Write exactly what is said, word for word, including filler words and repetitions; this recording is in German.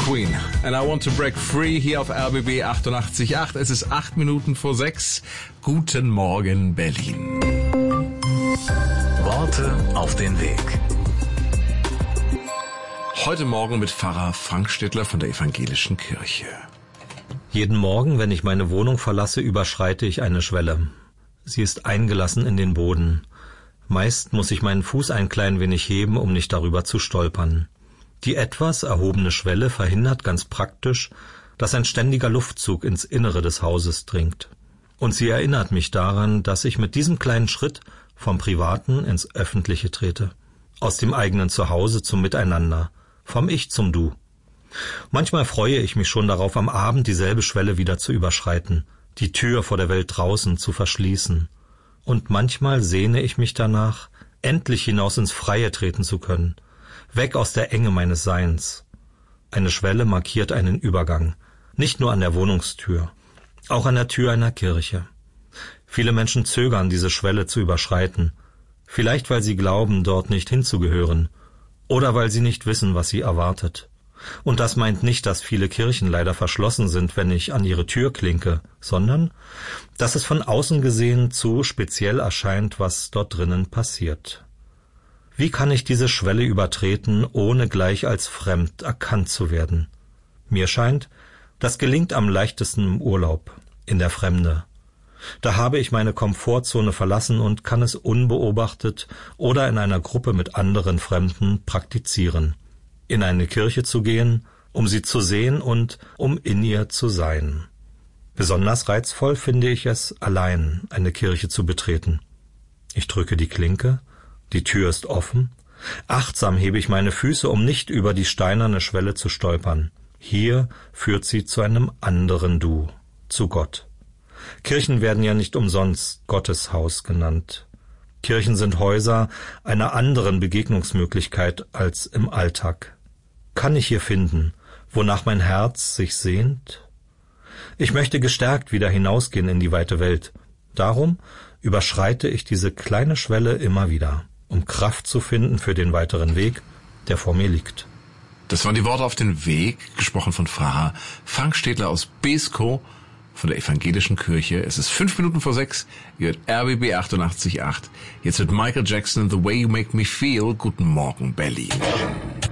Queen. And I want to break free hier auf R B B achtundachtzig Komma acht. Es ist acht Minuten vor sechs. Guten Morgen, Berlin. Worte auf den Weg. Heute Morgen mit Pfarrer Frank Stittler von der Evangelischen Kirche. Jeden Morgen, wenn ich meine Wohnung verlasse, überschreite ich eine Schwelle. Sie ist eingelassen in den Boden. Meist muss ich meinen Fuß ein klein wenig heben, um nicht darüber zu stolpern. Die etwas erhobene Schwelle verhindert ganz praktisch, dass ein ständiger Luftzug ins Innere des Hauses dringt. Und sie erinnert mich daran, dass ich mit diesem kleinen Schritt vom Privaten ins Öffentliche trete. Aus dem eigenen Zuhause zum Miteinander. Vom Ich zum Du. Manchmal freue ich mich schon darauf, am Abend dieselbe Schwelle wieder zu überschreiten, die Tür vor der Welt draußen zu verschließen. Und manchmal sehne ich mich danach, endlich hinaus ins Freie treten zu können, weg aus der Enge meines Seins. Eine Schwelle markiert einen Übergang, nicht nur an der Wohnungstür, auch an der Tür einer Kirche. Viele Menschen zögern, diese Schwelle zu überschreiten, vielleicht weil sie glauben, dort nicht hinzugehören, oder weil sie nicht wissen, was sie erwartet. Und das meint nicht, dass viele Kirchen leider verschlossen sind, wenn ich an ihre Tür klinke, sondern dass es von außen gesehen zu speziell erscheint, was dort drinnen passiert. Wie kann ich diese Schwelle übertreten, ohne gleich als fremd erkannt zu werden? Mir scheint, das gelingt am leichtesten im Urlaub, in der Fremde. Da habe ich meine Komfortzone verlassen und kann es unbeobachtet oder in einer Gruppe mit anderen Fremden praktizieren. In eine Kirche zu gehen, um sie zu sehen und um in ihr zu sein. Besonders reizvoll finde ich es, allein eine Kirche zu betreten. Ich drücke die Klinke, die Tür ist offen, achtsam hebe ich meine Füße, um nicht über die steinerne Schwelle zu stolpern. Hier führt sie zu einem anderen Du, zu Gott. Kirchen werden ja nicht umsonst Gotteshaus genannt. Kirchen sind Häuser einer anderen Begegnungsmöglichkeit als im Alltag. Kann ich hier finden, wonach mein Herz sich sehnt? Ich möchte gestärkt wieder hinausgehen in die weite Welt. Darum überschreite ich diese kleine Schwelle immer wieder, um Kraft zu finden für den weiteren Weg, der vor mir liegt. Das waren die Worte auf den Weg, gesprochen von Pfarrer Frank Stittler aus Beeskow von der Evangelischen Kirche. Es ist fünf Minuten vor sechs, ihr hört R B B achtundachtzig Komma acht. Jetzt wird Michael Jackson, The Way You Make Me Feel. Guten Morgen, Berlin.